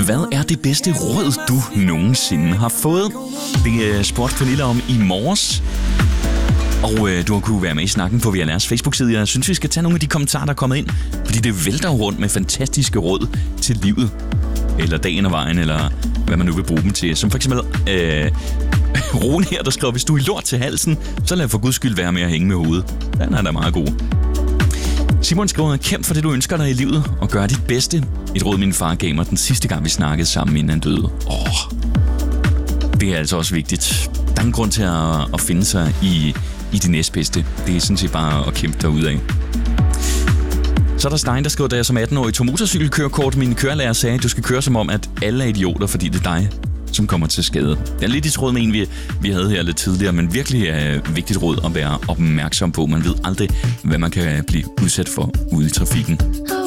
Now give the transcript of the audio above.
Hvad er det bedste råd, du nogensinde har fået? Det spurgte Pernille om i morges. Og du har kunne være med i snakken på VLR's Facebook-side. Jeg synes, vi skal tage nogle af de kommentarer, der er kommet ind. Fordi det vælter rundt med fantastiske råd til livet. Eller dagen og vejen, eller hvad man nu vil bruge dem til. Som for eksempel Rune her, der skriver, hvis du er lort til halsen, så lad for guds skyld være med at hænge med hovedet. Den er da meget god. Simon skriver, kæmp for det, du ønsker dig i livet, og gør dit bedste. Et råd, min far gav mig den sidste gang, vi snakkede sammen, inden han døde. Det er altså også vigtigt. Der er ingen grund til at finde sig i det næstbedste. Det er sådan set bare at kæmpe derudad. Så er der Stein, der skriver, da jeg som 18-årig tog motorcykelkørekort, min kørelærer sagde, at du skal køre som om, at alle er idioter, fordi det er dig, som kommer til skade. Det er lidt i tråd med en, vi havde her lidt tidligere, men virkelig er vigtigt råd at være opmærksom på. Man ved aldrig, hvad man kan blive udsat for ude i trafikken.